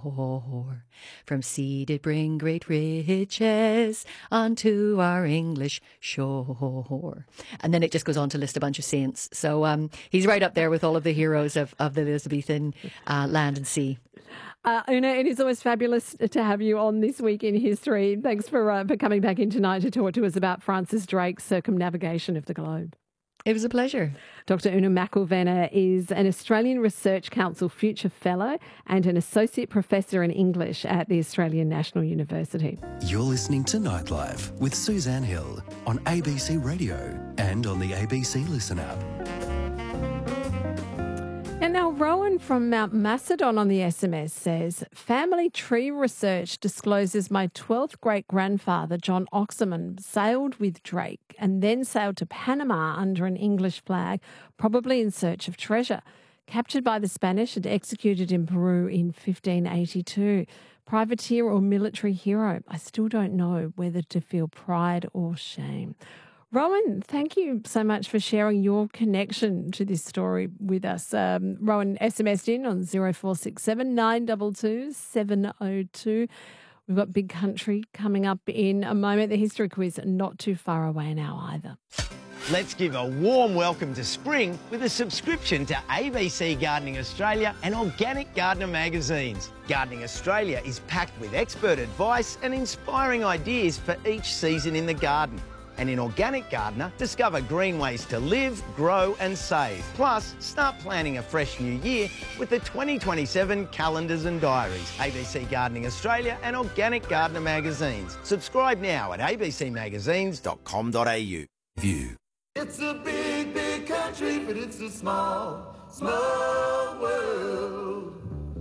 shore. From sea did bring great riches unto our English shore. And then it just goes on to list a bunch of saints. So he's right up there with all of the heroes of the Elizabethan land and sea. Una, it is always fabulous to have you on This Week in History. Thanks for coming back in tonight to talk to us about Francis Drake's circumnavigation of the globe. It was a pleasure. Dr. Una McIlvenna is an Australian Research Council Future Fellow and an Associate Professor in English at the Australian National University. You're listening to Nightlife with Suzanne Hill on ABC Radio and on the ABC Listen app. And now Rowan from Mount Macedon on the SMS says, family tree research discloses my 12th great-grandfather, John Oxerman, sailed with Drake and then sailed to Panama under an English flag, probably in search of treasure. Captured by the Spanish and executed in Peru in 1582. Privateer or military hero? I still don't know whether to feel pride or shame. Rowan, thank you so much for sharing your connection to this story with us. Rowan SMS'd in on 0467 922 702. We've got Big Country coming up in a moment. The history quiz not too far away now either. Let's give a warm welcome to spring with a subscription to ABC Gardening Australia and Organic Gardener magazines. Gardening Australia is packed with expert advice and inspiring ideas for each season in the garden. And in Organic Gardener, discover green ways to live, grow and save. Plus, start planning a fresh new year with the 2027 calendars and diaries. ABC Gardening Australia and Organic Gardener magazines. Subscribe now at abcmagazines.com.au. View. It's a big, big country, but it's a small, small world.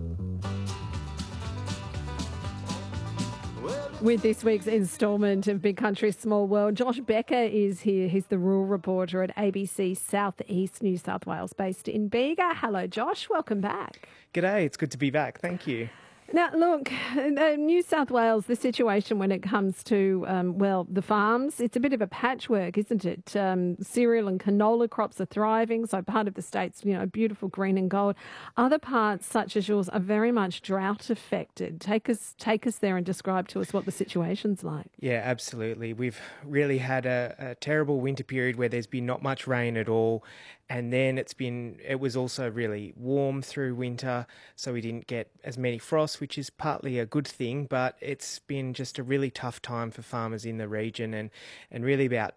With this week's instalment of Big Country, Small World, Josh Becker is here. He's the rural reporter at ABC South East New South Wales, based in Bega. Hello, Josh. Welcome back. G'day. It's good to be back. Thank you. Now, look, New South Wales, the situation when it comes to, the farms, it's a bit of a patchwork, isn't it? Cereal and canola crops are thriving, so part of the state's, beautiful green and gold. Other parts, such as yours, are very much drought affected. Take us there and describe to us what the situation's like. Yeah, absolutely. We've really had a terrible winter period where there's been not much rain at all. And then it was also really warm through winter, so we didn't get as many frosts, which is partly a good thing, but it's been just a really tough time for farmers in the region, and really about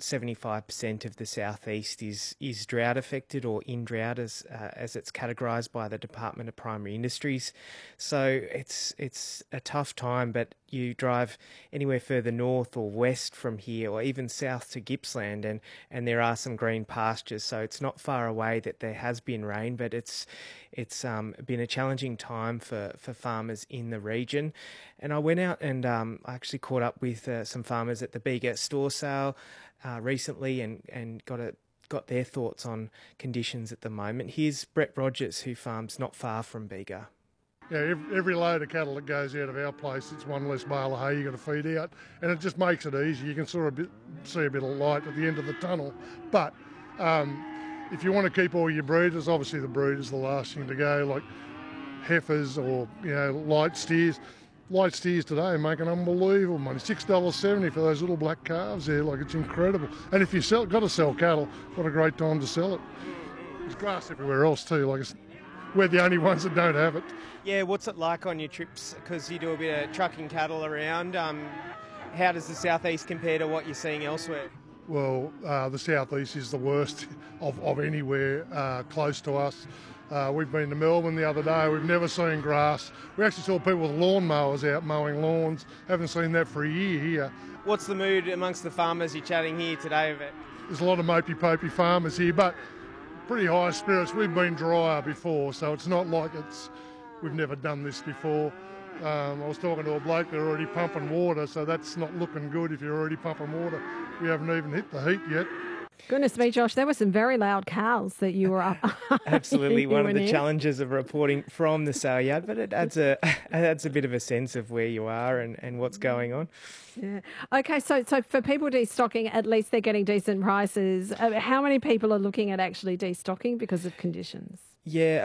75% of the southeast is drought affected or in drought as it's categorised by the Department of Primary Industries. So it's a tough time, but you drive anywhere further north or west from here, or even south to Gippsland, and there are some green pastures, so it's not far away that there has been rain, but it's been a challenging time for farmers in the region. And I went out and I actually caught up with some farmers at the Bega store sale recently and got their thoughts on conditions at the moment. Here's Brett Rogers, who farms not far from Bega. Yeah, every load of cattle that goes out of our place, it's one less bale of hay you've got to feed out, and it just makes it easy. You can sort of see a bit of light at the end of the tunnel. But if you want to keep all your breeders, obviously the breeders the last thing to go, like heifers or light steers. Light steers today make an unbelievable money. $6.70 for those little black calves there, like it's incredible. And if you got to sell cattle, what a great time to sell it. There's grass everywhere else too, we're the only ones that don't have it. Yeah, what's it like on your trips? Because you do a bit of trucking cattle around. How does the southeast compare to what you're seeing elsewhere? Well, the southeast is the worst of anywhere close to us. We've been to Melbourne the other day. We've never seen grass. We actually saw people with lawnmowers out mowing lawns. Haven't seen that for a year here. What's the mood amongst the farmers you're chatting here today about? There's a lot of mopey-popey farmers here, but pretty high spirits. We've been drier before, so it's not like we've never done this before. I was talking to a bloke, they're already pumping water, so that's not looking good if you're already pumping water. We haven't even hit the heat yet. Goodness me, Josh, there were some very loud cows that you were up. Absolutely, one of the challenges of reporting from the sale yard, but it adds a bit of a sense of where you are and what's going on. Yeah. Okay, so for people destocking, at least they're getting decent prices. How many people are looking at actually destocking because of conditions? Yeah,